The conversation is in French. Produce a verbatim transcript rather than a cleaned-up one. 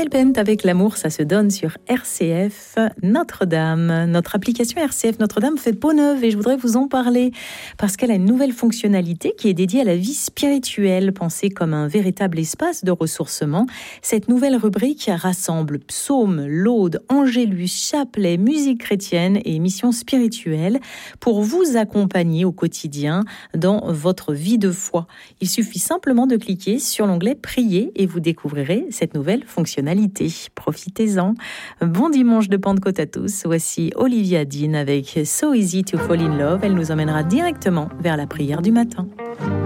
Amel Bent avec l'amour, ça se donne sur R C F Notre-Dame. Notre application R C F Notre-Dame fait peau neuve et je voudrais vous en parler parce qu'elle a une nouvelle fonctionnalité qui est dédiée à la vie spirituelle, pensée comme un véritable espace de ressourcement. Cette nouvelle rubrique rassemble psaumes, laudes, angélus, chapelets, musique chrétienne et émissions spirituelles pour vous accompagner au quotidien dans votre vie de foi. Il suffit simplement de cliquer sur l'onglet Prier et vous découvrirez cette nouvelle fonctionnalité. Profitez-en. Bon dimanche de Pentecôte à tous. Voici Olivia Dean avec So Easy to Fall in Love. Elle nous emmènera directement vers la prière du matin.